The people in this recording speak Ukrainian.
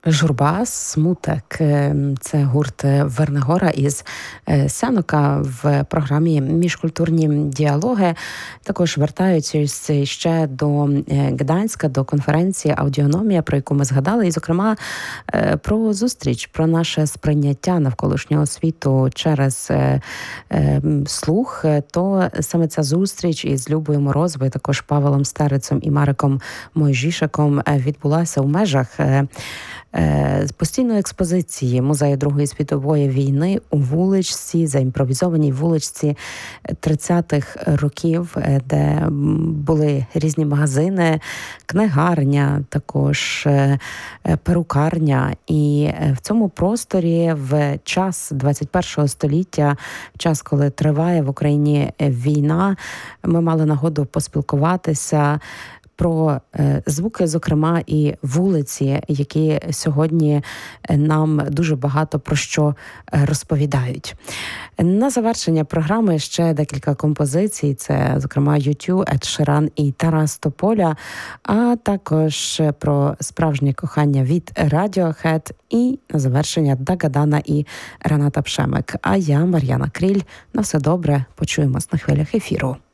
Журба, смуток – це гурт Вернигора із Сянока в програмі «Міжкультурні діалоги». Також вертаються ще до Гданська, до конференції «Аудіономія», про яку ми згадали, і, зокрема, про зустріч, про наше сприйняття навколишнього світу через слух. То саме ця зустріч із Любою Морозовою, також Павелом Старицем і Мариком Мойжішаком відбулася у межах постійної експозиції Музею Другої світової війни у вуличці, заімпровізованій вуличці 30-х років, де були різні магазини, книгарня, також перукарня. І в цьому просторі в час 21-го століття, в час, коли триває в Україні війна, ми мали нагоду поспілкуватися про звуки, зокрема, і вулиці, які сьогодні нам дуже багато про що розповідають. На завершення програми ще декілька композицій. Це, зокрема, U2, Ед Ширан і Тарас Тополя, а також про справжнє кохання від Radiohead і на завершення Дагадана і Рената Пшемик. А я, Мар'яна Кріль. На все добре. Почуємось на хвилях ефіру.